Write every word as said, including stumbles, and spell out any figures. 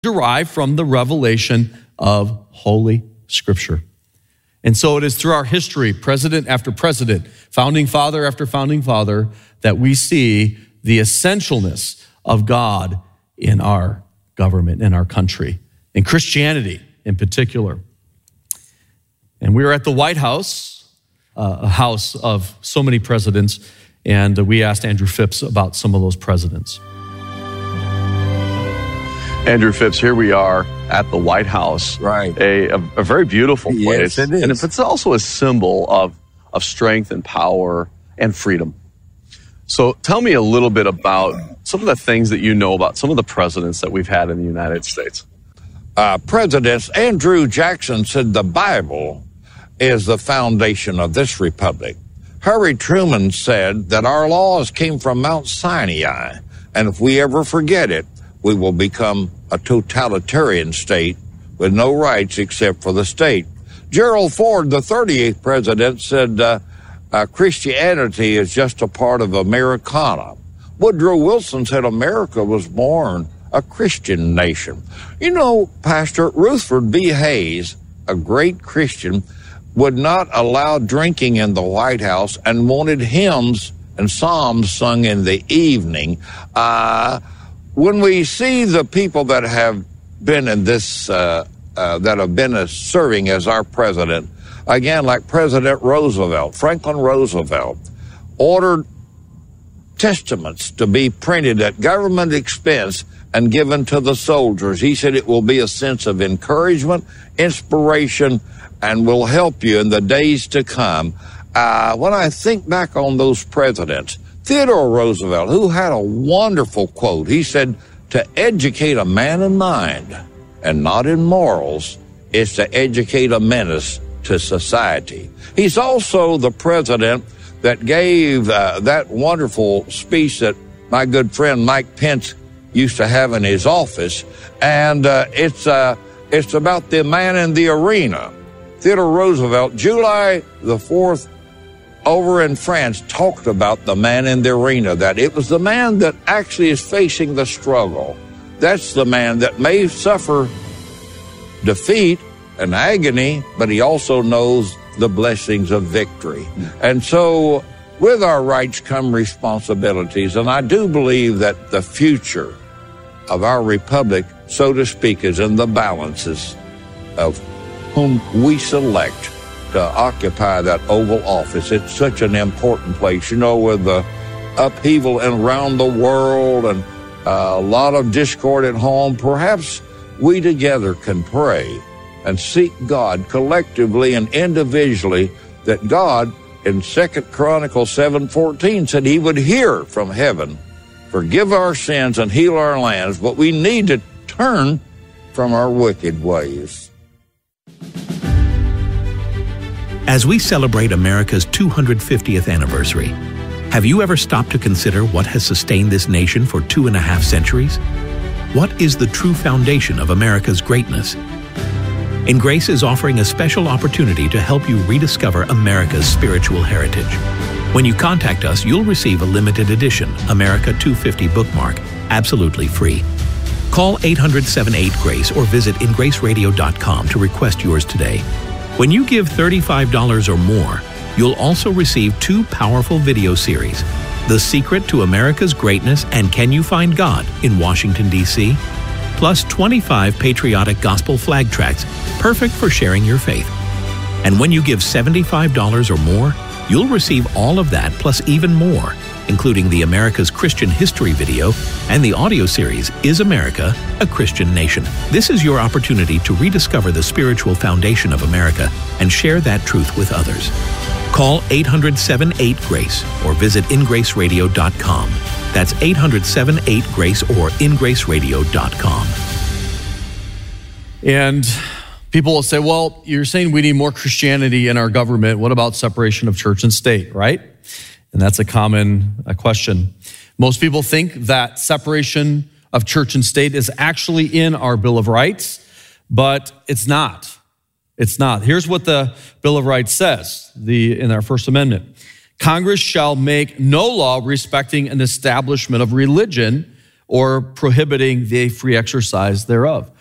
derived from the revelation of Holy Scripture. And so it is through our history, president after president, founding father after founding father, that we see the essentialness of God in our government, in our country, in Christianity in particular. And we were at the White House, uh, a house of so many presidents, and we asked Andrew Phipps about some of those presidents. Andrew Phipps, here we are at the White House. Right. A, a, a very beautiful place. Yes, it is. And it's also a symbol of, of strength and power and freedom. So tell me a little bit about some of the things that you know about some of the presidents that we've had in the United States. Uh, presidents, Andrew Jackson said the Bible is the foundation of this republic. Harry Truman said that our laws came from Mount Sinai, and if we ever forget it, we will become a totalitarian state with no rights except for the state. Gerald Ford, the thirty-eighth president, said uh, uh, Christianity is just a part of Americana. Woodrow Wilson said America was born a Christian nation. You know, Pastor Rutherford B. Hayes, a great Christian, would not allow drinking in the White House and wanted hymns and psalms sung in the evening. Uh, when we see the people that have been in this, uh, uh, that have been uh, serving as our president, again, like President Roosevelt, Franklin Roosevelt, ordered testaments to be printed at government expense and given to the soldiers. He said it will be a sense of encouragement, inspiration, and will help you in the days to come. Uh, when I think back on those presidents, Theodore Roosevelt, who had a wonderful quote, he said, to educate a man in mind and not in morals is to educate a menace to society. He's also the president that gave uh, that wonderful speech that my good friend Mike Pence used to have in his office, and uh, it's uh, it's about the man in the arena. Theodore Roosevelt, July the fourth, over in France, talked about the man in the arena, that it was the man that actually is facing the struggle. That's the man that may suffer defeat and agony, but he also knows the blessings of victory. And so with our rights come responsibilities, and I do believe that the future of our republic, so to speak, is in the balances of whom we select to occupy that Oval Office. It's such an important place, you know, with the upheaval around the world and uh, a lot of discord at home. Perhaps we together can pray and seek God collectively and individually, that God in Second Chronicles seven fourteen said he would hear from heaven, forgive our sins and heal our lands, but we need to turn from our wicked ways. As we celebrate America's two hundred fiftieth anniversary, have you ever stopped to consider what has sustained this nation for two and a half centuries? What is the true foundation of America's greatness? In Grace is offering a special opportunity to help you rediscover America's spiritual heritage. When you contact us, you'll receive a limited edition America two fifty bookmark, absolutely free. Call eight hundred, seven eight, GRACE or visit in grace radio dot com to request yours today. When you give thirty-five dollars or more, you'll also receive two powerful video series, The Secret to America's Greatness and Can You Find God in Washington, D C, plus twenty-five patriotic gospel flag tracts, perfect for sharing your faith. And when you give seventy-five dollars or more, you'll receive all of that plus even more, including the America's Christian History video and the audio series, Is America a Christian Nation? This is your opportunity to rediscover the spiritual foundation of America and share that truth with others. Call eight hundred, seven eight, GRACE or visit in grace radio dot com. That's eight hundred, seven eight, GRACE or in grace radio dot com. And people will say, well, you're saying we need more Christianity in our government. What about separation of church and state, right? And that's a common a question. Most people think that separation of church and state is actually in our Bill of Rights, but it's not. It's not. Here's what the Bill of Rights says the, in our First Amendment. Congress shall make no law respecting an establishment of religion or prohibiting the free exercise thereof.